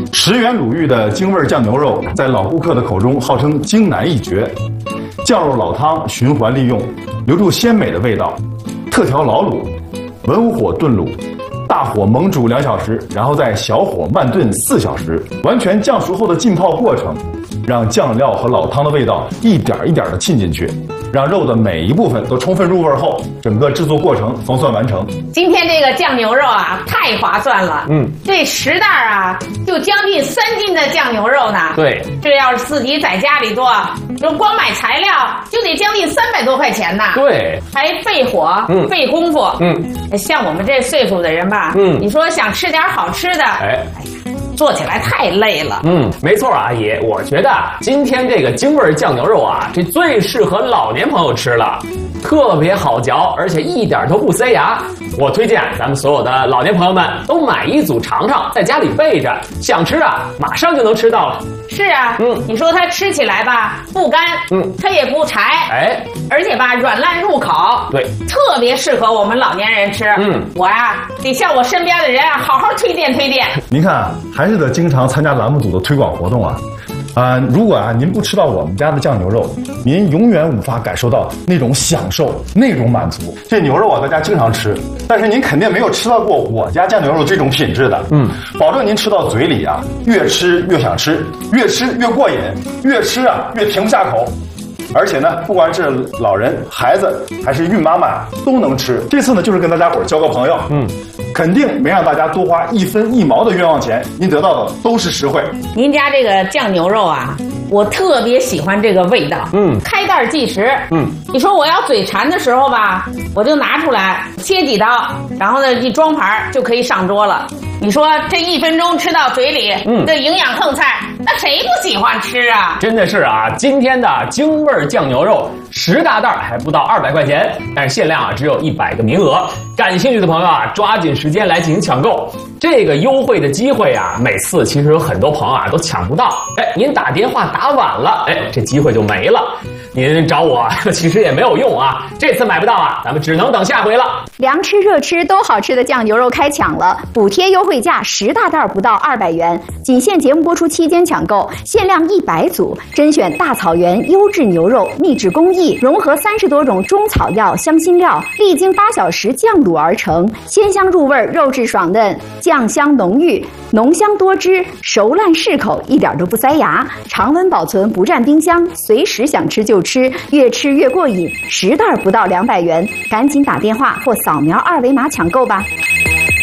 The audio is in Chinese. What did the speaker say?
10元鲁豫的京味酱牛肉，在老顾客的口中号称京南一绝。酱肉老汤循环利用，留住鲜美的味道。特调老卤，文火炖卤，大火猛煮2小时，然后在小火慢炖4小时，完全酱熟后的浸泡过程，让酱料和老汤的味道一点一点的沁进去。让肉的每一部分都充分入味后，整个制作过程方算完成。 今天这个酱牛肉啊，太划算了。这10袋啊，就将近3斤的酱牛肉呢。 对， 这要是自己在家里做，就光买材料就得将近300多块钱呢。 对， 还费火，费功夫。像我们这岁数的人吧，你说想吃点好吃的，做起来太累了。 没错啊，阿姨，我觉得今天这个京味酱牛肉啊，这最适合老年朋友吃了，特别好嚼，而且一点都不塞牙。我推荐咱们所有的老年朋友们都买1组尝尝，在家里备着，想吃啊，马上就能吃到了。 是啊，你说它吃起来吧不干，它也不柴，而且吧软烂入口， 对， 特别适合我们老年人吃。我呀得向我身边的人啊好好推荐推荐。 您看啊，还是得经常参加栏目组的推广活动啊。如果您不吃到我们家的酱牛肉，您永远无法感受到那种享受，那种满足。这牛肉啊，大家经常吃，但是您肯定没有吃到过我家酱牛肉这种品质的。保证您吃到嘴里啊，越吃越想吃，越吃越过瘾，越吃啊越停不下口。而且呢，不管是老人、孩子还是孕妈妈都能吃。这次呢，就是跟大家伙交个朋友，肯定没让大家多花1分1毛的冤枉钱，您得到的都是实惠。 您家这个酱牛肉啊，我特别喜欢这个味道，开袋即食。你说我要嘴馋的时候吧，我就拿出来切几刀，然后呢一装盘就可以上桌了。你说这1分钟吃到嘴里，这营养横菜，那谁不喜欢吃啊？ 真的是啊，今天的京味酱牛肉10大袋还不到200块钱，但是限量啊只有100个名额。感兴趣的朋友啊，抓紧时间来进行抢购。这个优惠的机会啊，每次其实有很多朋友啊都抢不到。您打电话打晚了，这机会就没了。您找我其实也没有用啊，这次买不到啊，咱们只能等下回了。 凉吃热吃都好吃的酱牛肉开抢了，补贴优惠价10大袋不到200元，仅限节目播出期间抢购，限量100组，甄选大草原优质牛肉，秘制工艺，融合30多种中草药、香辛料，历经8小时酱卤而成，鲜香入味，肉质爽嫩，酱香浓郁，浓香多汁，熟烂适口，一点都不塞牙，常温保存，不占冰箱，随时想吃就吃，越吃越过瘾，10袋不到200元，赶紧打电话或扫描2维码抢购吧。